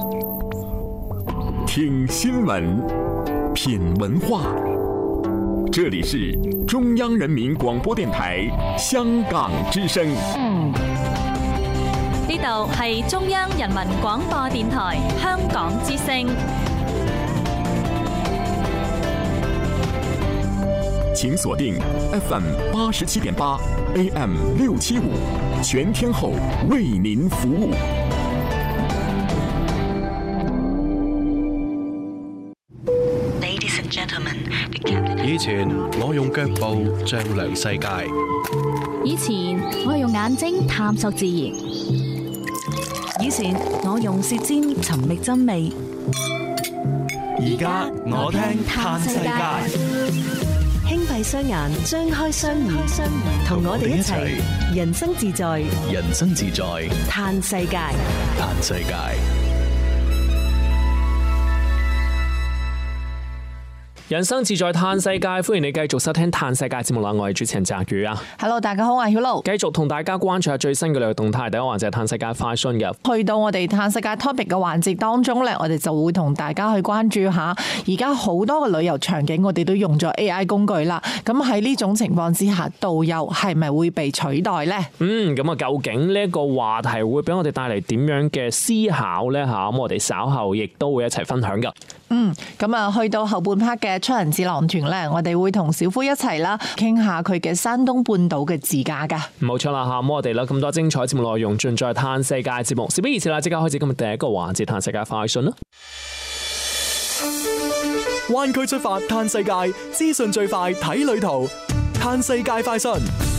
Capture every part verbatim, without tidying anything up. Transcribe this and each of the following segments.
聽新聞，品文化。這裡是中央人民廣播電台香港之聲。 呢度係中央人民廣播電台香港之聲。 請鎖定 F M 八十七點八 A M 六七五，全天候為您服務。 Ladies and gentlemen, the captain... 以前我用腳步丈量世界， 以前我用眼睛探索自然， 以前我用舌尖尋覓真味， 而家我聽嘆世界。 輕閉雙眼，張開雙耳，同我哋一齊人生自在， 人生自在嘆世界， 嘆世界。 人生自在嘆世界，歡迎你繼續收聽嘆世界節目啦！我係主持人澤宇啊 ，Hello， 大家好，我係曉露， 繼續同大家關注下最新嘅旅遊動態。第一個環節係嘆世界快訊嘅， 去到我哋嘆世界 topic 嘅環節當中咧，我哋就會同大家去關注下，而家好多嘅旅遊場景，我哋都用咗 A I 工具啦。咁喺呢種情況之下，導遊係咪會被取代呢？ 嗯，咁啊，究竟呢一個話題會俾我哋帶嚟點樣嘅思考呢？吓，咁我哋稍後亦都會一齊分享噶。 嗯，咁啊，去到後半 part 嘅出人智囊團咧，我哋會同小夫一齊啦，傾下佢嘅山東半島嘅自駕噶。冇錯啦，吓，咁我哋啦咁多精彩節目內容盡在嘆世界節目。事不宜遲啦，即刻開始今日第一個環節嘆世界快訊啦。 灣區出發嘆世界，資訊最快睇旅途，嘆世界快訊。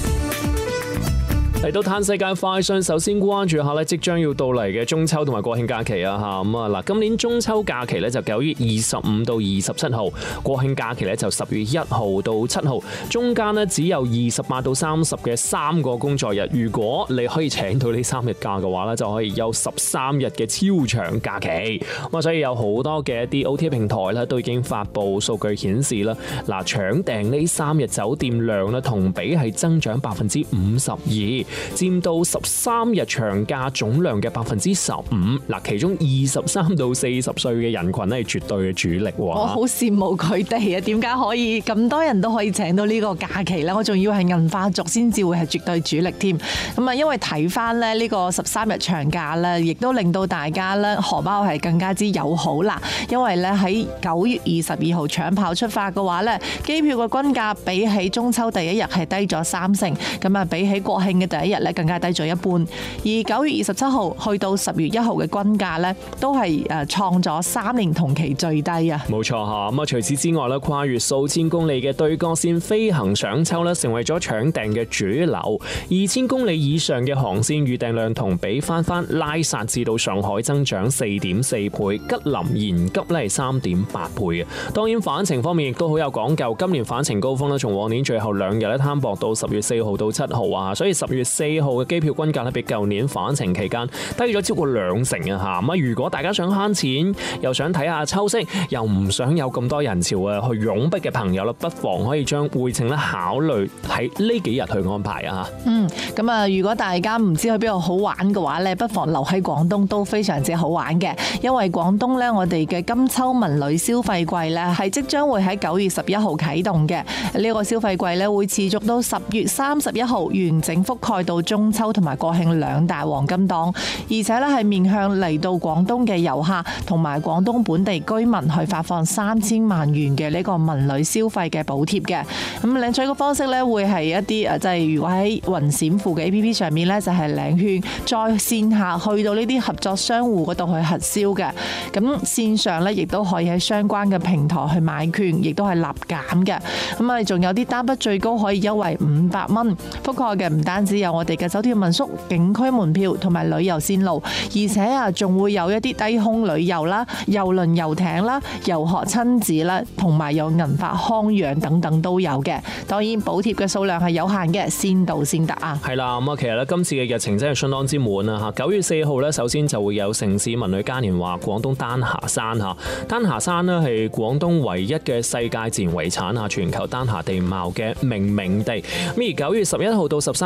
嚟到嘆世界快訊，首先關注下咧，即將要到嚟嘅中秋同埋國慶假期啊！吓咁啊嗱，今年中秋假期咧就九月二十五到二十七號，國慶假期咧就十月一號到七號，中間咧只有二十八到三十嘅三個工作日。如果你可以請到呢三日假嘅話咧，就可以有十三日嘅超長假期。咁啊，所以有好多嘅一啲 O T A 平台咧都已經發布數據顯示啦，嗱，搶訂呢三日酒店量咧同比係增長百分之五十二。佔到十三日長假總量嘅百分之十五，嗱，其中二十三到四十歲嘅人群咧係絕對嘅主力。我好羨慕佢哋啊！點解可以咁多人都可以請到呢個假期咧？我仲要係銀髮族先至會係絕對主力添。咁啊，因為睇翻咧呢個十三日長假咧，亦都令到大家咧荷包係更加之友好啦。因為咧喺九月二十二號搶跑出發嘅話咧，機票嘅均價比起中秋第一日係低咗三成，咁啊比起國慶嘅第一日咧更加低咗一半，而九月二十七號去到十月一號嘅均價咧，都係誒創咗三年同期最低啊！ 冇錯吓，咁啊除此之外咧，跨越數千公里嘅對角線飛行賞秋咧，成為咗搶訂嘅主流。二千公里以上嘅航線預訂量同比翻翻拉薩至到上海增長四點四倍，吉林延吉咧係三點八倍嘅。當然返程方面亦都好有講究，今年返程高峰咧，從往年最後兩日咧攤薄到十月四號到七號啊，所以十月四號嘅機票均價咧比舊年返程期間低咗超過兩成啊！吓，咁啊，如果大家想慳錢，又想睇下秋色，又唔想有咁多人潮啊去擁逼嘅朋友啦，不妨可以將回程咧考慮喺呢幾日去安排啊！ 嗯，咁啊，如果大家唔知去邊度好玩嘅話咧，不妨留喺廣東都非常之好玩嘅，因為廣東咧我哋嘅金秋文旅消費季咧係即將會喺九月十一號啟動嘅，呢個消費季咧會持續到十月三十一號，完整覆蓋到中秋同埋國慶兩大黃金檔，而且咧係面向嚟到廣東嘅遊客同埋廣東本地居民去發放三千萬元嘅呢個文旅消費嘅補貼嘅。咁領取嘅方式咧會係一啲誒，即係如果喺雲閃付嘅 A P P 上面咧就係領券，再線下去到呢啲合作商戶嗰度去核銷嘅。咁線上咧亦都可以喺相關嘅平台去買券，亦都係立減嘅。咁啊，仲有啲單筆最高可以優惠五百蚊，覆蓋嘅唔單止有我哋嘅酒店民宿、景區門票同埋旅遊線路，而且啊仲會有一啲低空旅遊啦、郵輪遊艇啦、遊學親子啦，同埋有銀髮康養等等都有嘅。當然補貼嘅數量係有限嘅，先到先得啊。 係啦，咁啊，其實咧今次嘅日程真係相當之滿啊！吓，九月四號咧，首先就會有城市文旅嘉年華廣東丹霞山吓，丹霞山咧係廣東唯一嘅世界自然遺產啊，全球丹霞地貌嘅命名地。咁而九月十一號到十三號咧，國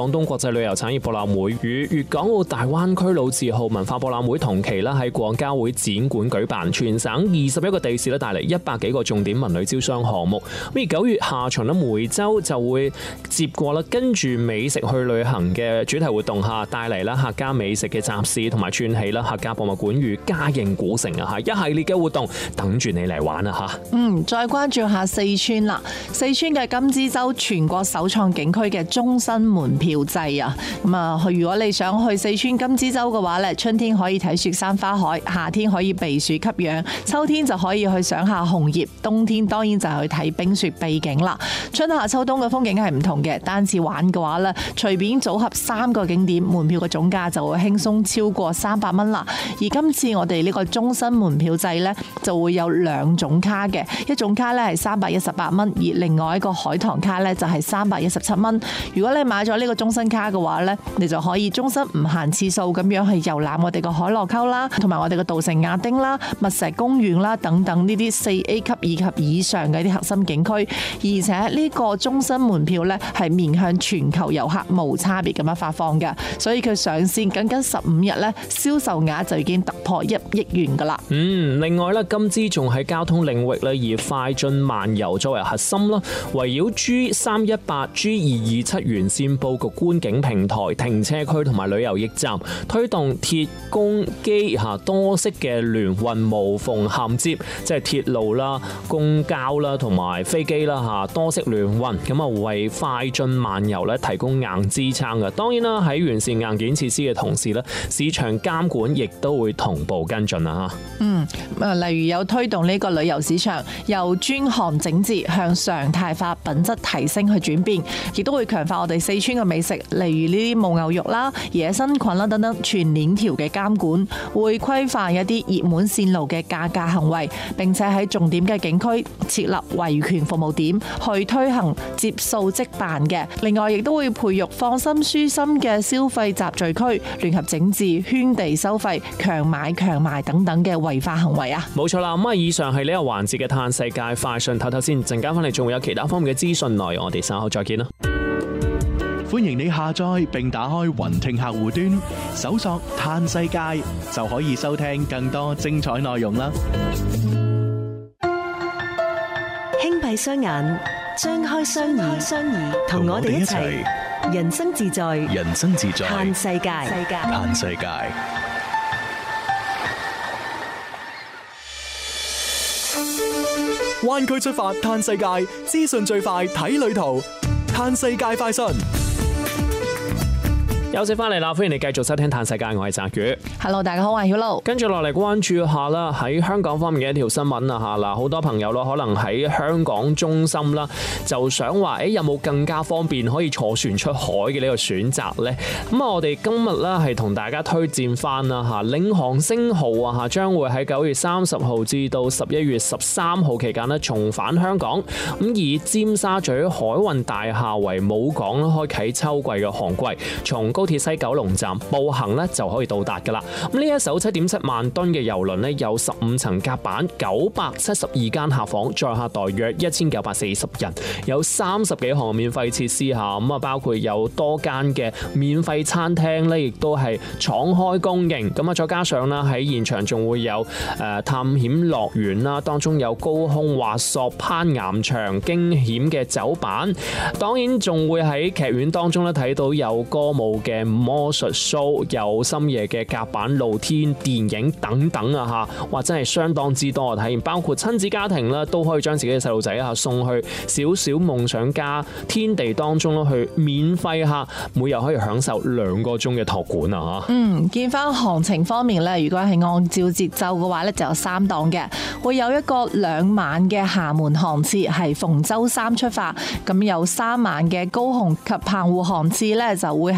廣東國際旅遊產業博覽會與粵港澳大灣區老字號文化博覽會同期啦，喺廣交會展館舉辦，全省二十一個地市咧帶嚟一百幾個重點文旅招商項目。咁而九月下旬咧，梅州就會接過啦，跟住美食去旅行嘅主題活動下，帶嚟啦客家美食嘅集市，同埋串起啦客家博物館與嘉應古城啊，一系列嘅活動等住你嚟玩啊吓。 嗯，再關注下四川啦，四川嘅金枝洲全國首創景區嘅終身門票制啊。咁啊，如果你想去四川金枝洲嘅話咧，春天可以睇雪山花海，夏天可以避暑吸氧，秋天就可以去賞下紅葉，冬天當然就係去睇冰雪秘景啦。春夏秋冬嘅風景係唔同嘅，單次玩嘅話咧，隨便組合三個景點，門票嘅總價就會輕鬆超過三百蚊啦。而今次我哋呢個終身門票制咧，就會有兩種卡嘅，一種卡咧係三百一十八蚊，而另外一個海棠卡咧就係三百一十七蚊。如果你買咗呢個終身卡嘅話咧，你就可以終身唔限次數咁樣去遊覽我哋個海螺溝啦，同埋我哋個稻城亞丁啦、密石公園啦等等呢啲四 A 級以及以上嘅啲核心景區。而且呢個終身門票咧係面向全球遊客無差別咁樣發放嘅，所以佢上線僅僅十五日咧，銷售額就已經突破一億元噶啦。 嗯，另外咧，金枝仲喺交通領域咧以快進慢遊作為核心啦，圍繞 G 三一八、G 二二七沿線佈局觀景平台、停車區同埋旅遊驛站，推動鐵公機嚇多式嘅聯運無縫銜接，即係鐵路啦、公交啦同埋飛機啦嚇多式聯運，咁啊為快進慢遊咧提供硬支撐嘅。當然啦，喺完善硬件設施嘅同時咧，市場監管亦都會同步跟進啊嚇。 嗯，例如有推動呢個旅遊市場由專項整治向常態化品質提升去轉變，亦都會強化我哋四川嘅美食，例如呢啲牦牛肉啦、野生菌啦等等全鏈條嘅監管，會規範一啲熱門線路嘅價格行為，並且喺重點嘅景區設立維權服務點，去推行接數即辦嘅。另外，亦都會培育放心舒心嘅消費集聚區，聯合整治圈地收費、強買強賣等等嘅違法行為啊！ 冇錯啦，咁啊，以上係呢個環節嘅嘆世界快訊，唞唞先，陣間翻嚟仲會有其他方面嘅資訊內容，我哋稍後再見啦。 歡迎你下載並打開雲聽客戶端，搜索嘆世界就可以收聽更多精彩內容啦。 輕閉雙眼，張開雙耳，雙耳同我哋一齊人生自在， 人生自在嘆世界， 嘆世界。 灣區出發嘆世界，資訊最快睇旅途，嘆世界快訊。 休息翻嚟啦，歡迎你繼續收聽嘆世界，我係澤宇。 Hello， 大家好，我係曉露。 跟住落嚟關注下啦，喺香港方面嘅一條新聞啊吓嗱，好多朋友咯，可能喺香港中心啦，就想話誒有冇更加方便可以坐船出海嘅呢個選擇呢？咁啊，我哋今日啦係同大家推薦翻啦吓，領航星號啊吓，將會喺九月三十號至到十一月十三號期間呢重返香港，咁以尖沙咀海運大廈為母港啦，開啟秋季嘅航季，從高鐵西九龍站步行咧就可以到達噶啦。咁呢一艘七點七萬噸嘅郵輪咧，有十五層甲板，九百七十二間客房，載客大約一千九百四十人，有三十幾項免費設施吓，咁啊包括有多間嘅免費餐廳咧，亦都係敞開供應。咁啊再加上啦喺現場仲會有誒探險樂園啦，當中有高空滑索、攀岩場、驚險嘅走板，當然仲會喺劇院當中咧睇到有歌舞嘅魔術 show， 有深夜嘅甲板露天電影等等啊吓，哇真係相當之多嘅體驗，包括親子家庭啦都可以將自己嘅細路仔啊送去小小夢想家天地當中咯，去免費下每日可以享受兩個鐘嘅托管啊吓。 嗯，見翻行程方面咧，如果係按照節奏嘅話咧，就有三檔嘅，會有一個兩晚嘅廈門航次係逢周三出發，咁有三晚嘅高雄及澎湖航次咧就會喺十月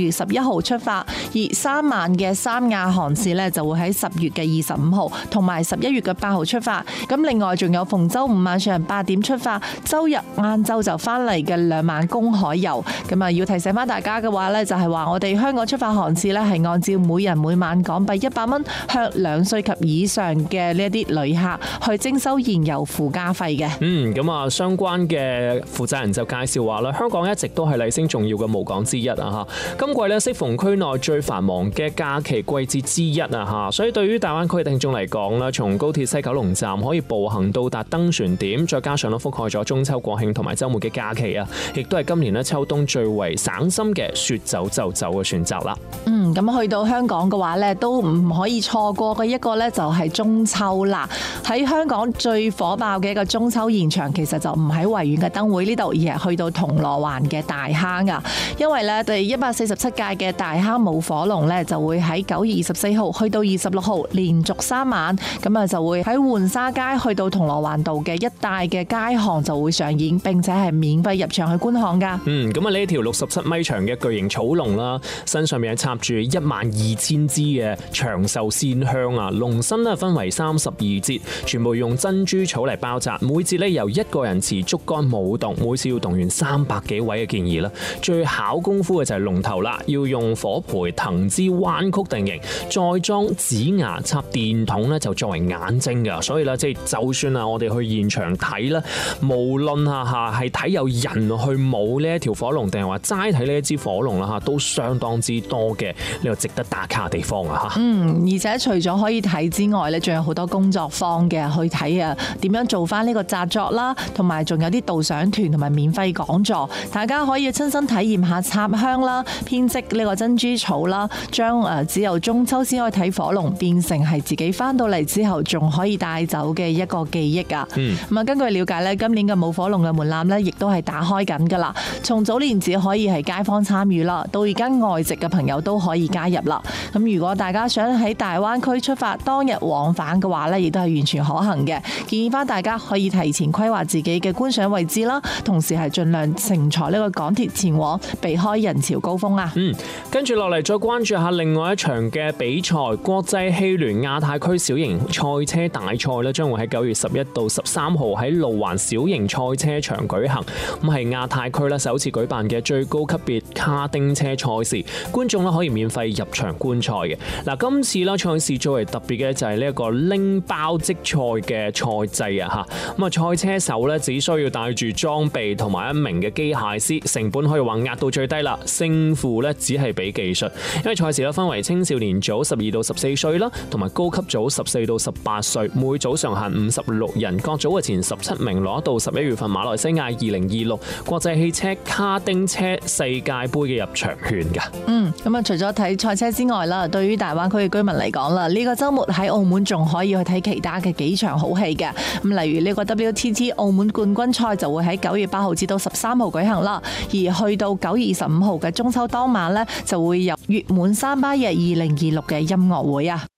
月十一號出發，而三晚嘅三亞航線呢，就會喺十月嘅二十五號同埋十一月嘅八號出發。咁另外仲有逢周五晚上八點出發，周日晏晝就翻嚟嘅兩晚公海遊。咁啊，要提醒翻大家嘅話呢，就係話我哋香港出發航次呢，係按照每人每晚港幣一百蚊向兩歲及以上嘅呢一啲旅客去徵收燃油附加費嘅。 嗯，咁啊，相關嘅負責人就介紹話啦，香港一直都係麗星重要嘅母港之一啊嚇。今季咧適逢區內最繁忙嘅假期季節之一啊嚇，所以對於大灣區嘅聽眾嚟講咧，從高鐵西九龍站可以步行到達登船點，再加上咧覆蓋咗中秋、國慶同埋週末嘅假期啊，亦都係今年咧秋冬最為省心嘅說走就走嘅選擇啦。 嗯，咁去到香港嘅話咧，都唔可以錯過嘅一個咧就係中秋啦。喺香港最火爆嘅一個中秋現場，其實就唔喺維園嘅燈會呢度，而係去到銅鑼灣嘅大坑啊。因為咧第一百四十七屆嘅大坑舞火龍咧，就會喺九月二十四號去到二十六號連續三晚，咁啊就會喺浣紗街去到銅鑼灣道嘅一帶嘅街巷就會上演，並且係免費入場去觀看噶。 嗯，咁啊呢條六十七米長嘅巨型草龍啦，身上面係插住一萬二千支嘅長壽鮮香啊，龍身咧分為三十二節，全部用珍珠草嚟包紮，每節咧由一個人持竹竿舞動，每次要動員三百幾位嘅建議啦。最考功夫嘅就係龍頭啦，要用火培藤枝彎曲定型，再裝指牙插電筒咧就作為眼睛噶。所以咧即係就算啊我哋去現場睇啦，無論下下係睇有人去舞呢一條火龍，定係話齋睇呢一支火龍啦吓，都相當之多嘅呢個值得打卡嘅地方啊吓。 嗯，而且除咗可以睇之外咧，仲有好多工作坊嘅去睇啊，點樣做翻呢個紮作啦，同埋仲有啲導賞團同埋免費講座，大家可以親身體驗下插香啦、編織呢個珍珠草啦，將誒只有中秋先可以睇火龍變成係自己翻到嚟之後仲可以帶走嘅一個記憶啊。嗯，咁啊，根據了解咧，今年嘅舞火龍嘅門檻咧，亦都係打開緊噶啦。從早年只可以係街坊參與啦，到而家外籍嘅朋友都可以加入啦。咁如果大家想喺大灣區出發當日往返嘅話咧，亦都係完全可行嘅。建議翻大家可以提前規劃自己嘅觀賞位置啦，同時係盡量乘坐呢個港鐵前往，避開人潮高峰啊。 嗯，跟住落嚟再關注下另外一場嘅比賽，國際汽聯亞太區小型賽車大賽咧，將會喺九月十一到十三號喺路環小型賽車場舉行。咁係亞太區咧首次舉辦嘅最高級別卡丁車賽事，觀眾咧可以免費入場觀賽嘅。嗱，今次咧賽事最為特別嘅就係呢一個拎包即賽嘅賽制啊吓。咁啊，賽車手咧只需要帶住裝備同埋一名嘅機械師，成本可以話壓到最低啦。勝負咧只係比技術，因為賽事咧分為青少年組十二到十四歲啦，同埋高級組十四到十八歲，每組上限五十六人，各組嘅前十七名攞到十一月份馬來西亞二零二六國際汽車卡丁車世界盃嘅入場券噶。 嗯，咁啊，除咗睇賽車之外啦，對於大灣區嘅居民嚟講啦，呢個週末喺澳門仲可以去睇其他嘅幾場好戲嘅。咁例如呢個 W T T 澳門冠軍賽就會喺九月八號至到十三號舉行啦，而去到九月二十五號嘅中秋當晚呢，就會有月滿三巴日二零二六嘅音樂會啊。